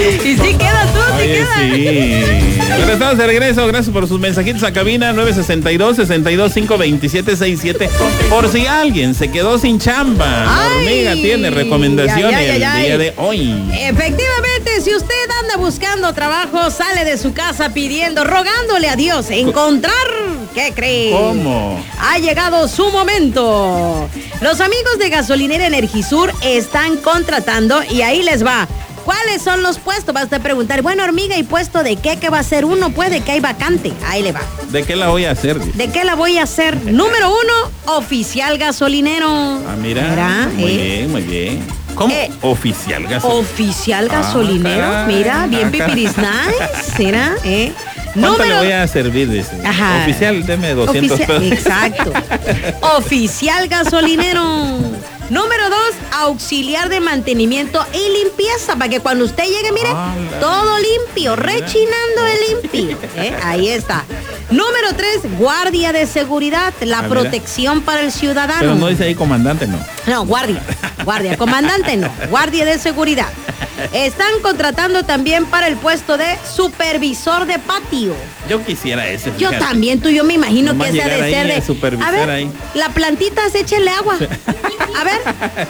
Y sí queda tú, sí Oye, queda. sí. Bueno, estamos de regreso. Gracias por sus mensajitos a cabina 962-625-2767. Por si alguien se quedó sin chamba, la hormiga tiene recomendaciones el día de hoy. Efectivamente, si usted anda buscando trabajo, sale de su casa pidiendo, rogándole a Dios encontrar, ¿qué cree? ¿Cómo? Ha llegado su momento. Los amigos de Gasolinera Energisur están contratando y ahí les va. ¿Cuáles son los puestos? Va a usted preguntar, bueno, hormiga, ¿y puesto de qué? ¿Qué va a ser uno? Pues de que hay vacante. Ahí le va. ¿De qué la voy a hacer? ¿De qué la voy a hacer? Número 1, oficial gasolinero. Ah, mira. Muy bien, muy bien. ¿Cómo? Oficial gasolinero. Oficial gasolinero. Caray, Mira, bien pipiris nice. Mira, ¿Cuánto le voy a servir? Dice. Ajá. Oficial, deme 200 pesos. Exacto. Oficial gasolinero. Número 2, auxiliar de mantenimiento y limpieza, para que cuando usted llegue, mire, todo limpio, rechinando de limpio. Ahí está. Número 3, guardia de seguridad, la protección para el ciudadano. Pero no dice ahí comandante, ¿no? No, guardia, comandante no, guardia de seguridad. Están contratando también para el puesto de supervisor de patio. Yo quisiera ese. Yo también, yo me imagino nomás que ese ha de ser de... supervisar a ver, ahí. la plantita, échenle agua. A ver,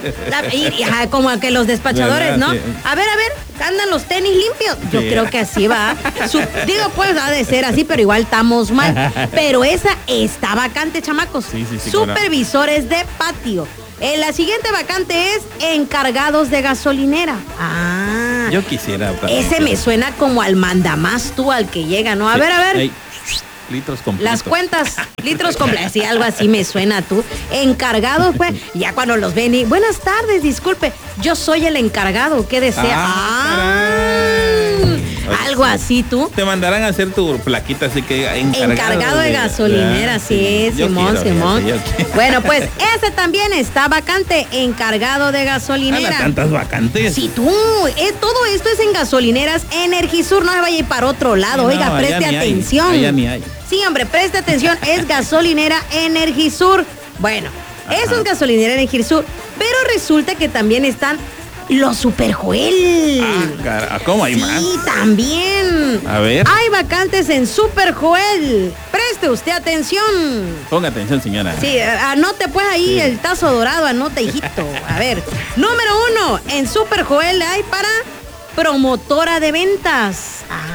como a que los despachadores, ¿no? Sí. A ver, andan los tenis limpios. Yo creo que así va. Digo, pues ha de ser así, pero igual estamos mal. Pero esa está vacante, chamacos. Sí, Supervisores de patio. La siguiente vacante es encargados de gasolinera. Yo quisiera. Ese me suena como al mandamás tú, al que llega, ¿no? A ver. Hey, litros completos. Las cuentas, litros completos, sí, algo así me suena tú. Encargados, pues, ya cuando los ven y, buenas tardes, disculpe, yo soy el encargado, ¿qué desea? Algo así tú. Te mandarán a hacer tu plaquita, así que encargado de gasolinera, sí, Simón. Bueno, pues ese también está vacante, encargado de gasolinera. ¿Tantas vacantes? Sí, tú, todo esto es en gasolineras Energisur, no se vaya a ir para otro lado, oiga, preste atención. Allá ni hay. Sí, hombre, preste atención, es gasolinera Energisur. Bueno, eso es gasolinera Energisur, pero resulta que también están los Super Joel. ¿Cómo hay más? Sí, también. A ver. Hay vacantes en Super Joel. Preste usted atención. Ponga atención, señora. Sí, anote pues ahí el tazo dorado, anote, hijito. A ver, número 1, en Super Joel hay para promotora de ventas.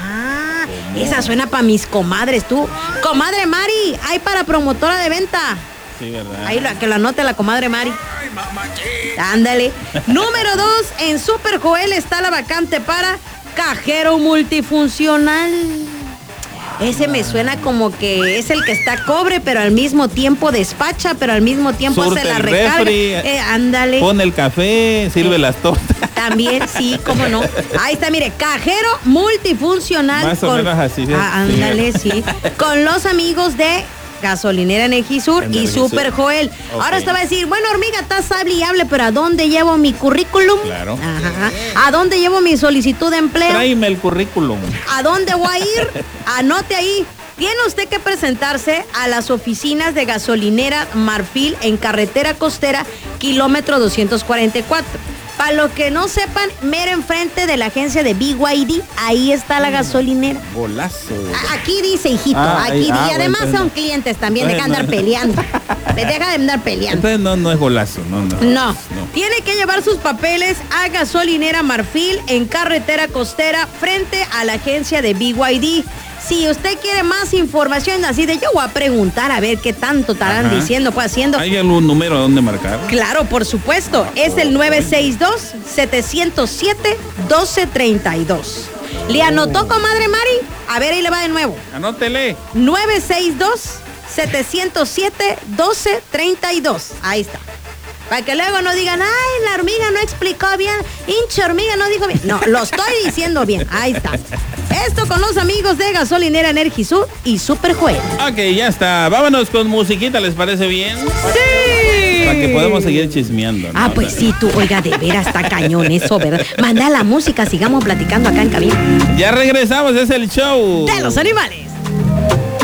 Esa suena para mis comadres, tú. Comadre Mari, hay para promotora de venta. Sí, ¿verdad? Ahí que lo anote la comadre Mari. Ándale. Número 2, en Super Joel está la vacante para cajero multifuncional. Ese me suena como que es el que está cobre, pero al mismo tiempo despacha, pero al mismo tiempo surte hace la el recarga. refri, Ándale. Pone el café, sirve las tortas. También, sí, cómo no. Ahí está, mire, cajero multifuncional. Más o menos así. Ándale, sí. Con los amigos de Gasolinera Energisur y Super Joel. Okay. Ahora usted va a decir, bueno, hormiga, estás hable y hable, pero ¿a dónde llevo mi currículum? Claro. Ajá. ¿A dónde llevo mi solicitud de empleo? Tráeme el currículum. ¿A dónde voy a ir? Anote ahí. Tiene usted que presentarse a las oficinas de Gasolinera Marfil en Carretera Costera, kilómetro 244. Para los que no sepan, mero enfrente de la agencia de BYD, ahí está la gasolinera. Golazo. Aquí dice, hijito, aquí dice. Y además son clientes también, deja de andar peleando. Deja de andar peleando. Entonces no es golazo, no. Tiene que llevar sus papeles a Gasolinera Marfil en Carretera Costera, frente a la agencia de BYD. Si usted quiere más información así de yo voy a preguntar a ver qué tanto estarán diciendo, pues haciendo. ¿Hay algún número donde marcar? Claro, por supuesto. Es el 962-707-1232. ¿Le anotó, comadre Mari? A ver, ahí le va de nuevo. Anótele. 962-707-1232. Ahí está. Para que luego no digan, ay, la hormiga no explicó bien, hincha hormiga no dijo bien. No, lo estoy diciendo bien. Ahí está. Esto con los amigos de Gasolinera Energisur y Super Joel. Ok, ya está. Vámonos con musiquita, ¿les parece bien? ¡Sí! Para que podamos seguir chismeando, ¿no? Pues sí, tú, oiga, de veras está cañón eso, ¿verdad? Manda la música, sigamos platicando acá en cabina. Ya regresamos, es el show de los animales.